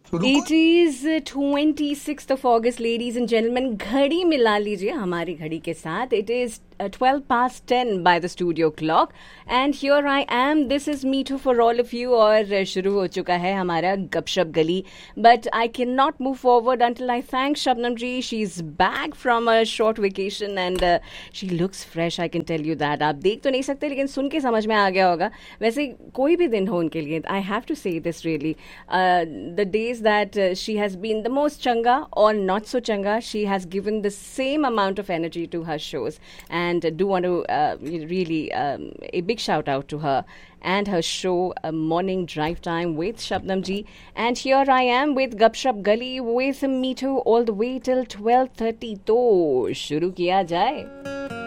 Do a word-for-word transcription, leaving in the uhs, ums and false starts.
It is twenty-sixth of August, ladies and gentlemen. घड़ी मिला लीजिए हमारी घड़ी के साथ. It is uh, twelve past ten by the studio clock. And here I am. This is Me Too for all of you. और शुरू हो चुका है हमारा गपशप गली. But I cannot move forward until I thank Shabnam ji. She's back from a short vacation and uh, she looks fresh. I can tell you that. आप देख तो नहीं सकते लेकिन सुन के समझ में आ गया होगा. वैसे कोई भी दिन हो उनके लिए. I have to say this really. Uh, the days that uh, she has been the most changa or not so changa, she has given the same amount of energy to her shows, and uh, do want to uh, really um, a big shout out to her and her show uh, Morning Drive Time with Shabnam ji. And here I am with Gupshup Gali with Me Too all the way till twelve thirty. तो शुरू किया जाए.